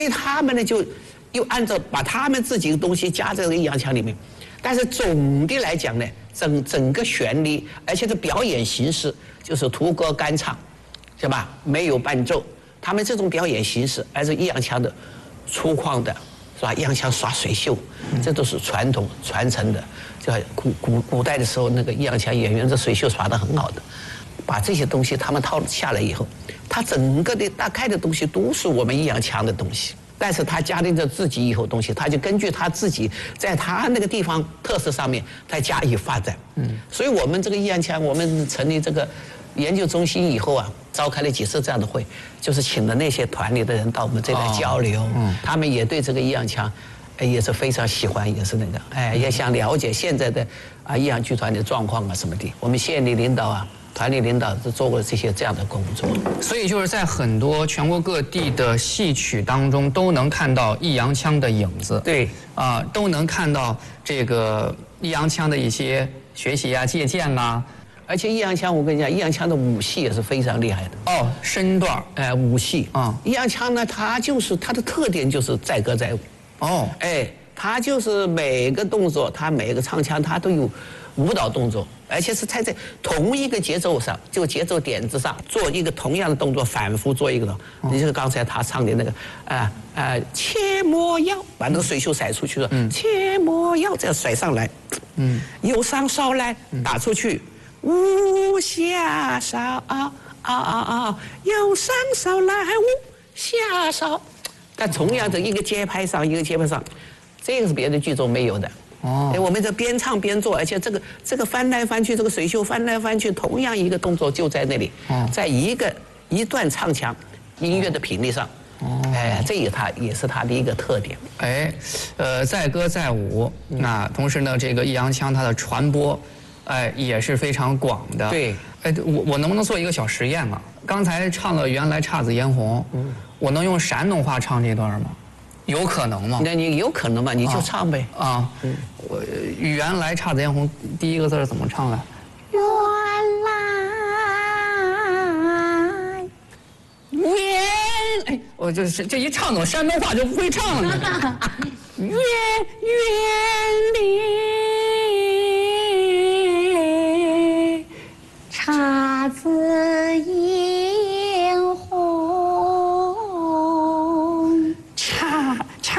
所以他们呢就又按照把他们自己的东西加在这个易烊腔里面，但是总的来讲呢，整个旋律，而且这表演形式就是徒歌干唱，是吧？没有伴奏，他们这种表演形式，而是易烊腔的粗犷的，是吧？易烊腔耍水袖，这都是传统传承的。就古代的时候，那个易烊腔演员这水袖耍得很好的，把这些东西他们套下来以后，他整个的大概的东西都是我们易烊腔的东西。但是他加进着自己以后东西，他就根据他自己在他那个地方特色上面再加以发展。所以我们这个易烊腔，我们成立这个研究中心以后啊，召开了几次这样的会，就是请了那些团里的人到我们这来交流，他们也对这个易烊腔，也是非常喜欢，也是那个，也想了解现在的易烊剧团的状况啊什么的。我们县里领导啊。团里领导都做过这样的工作， 所以就是在很多全国各地的戏曲当中都能看到易烊腔的影子。 对啊，都能看到这个易烊腔的一些学习啊、借鉴啊。 而且易烊腔，我跟你讲，易烊腔的武戏也是非常厉害的。 哦，身段武戏啊， 易烊腔呢，它的特点就是载歌载舞。 哦， 它就是每个动作，它每个唱腔，它都有舞蹈动作，而且是在同一个节奏上，就节奏点子上做一个同样的动作，反复做一个。你就是刚才他唱的那个切莫要把那个水袖甩出去了，切莫要这样甩上来，由上梢来打出去，无下梢由上梢来无下梢，但同样的一个节拍上，这个是别的剧中没有的。我们这边唱边做，而且这个翻来翻去，这个水袖翻来翻去，同样一个动作就在那里，在一段唱腔音乐的频率上，这也是它的一个特点。 载歌载舞，那同时呢，这个易烊腔它的传播，也是非常广的。 对， 我能不能做一个小实验啊？刚才唱了原来姹紫嫣红，我能用山东话唱这段吗？有可能吗？ 那你有可能吗？你就唱呗。 我原来姹紫嫣红第一个字怎么唱来？我这一唱，我山东话就不会唱了。 原里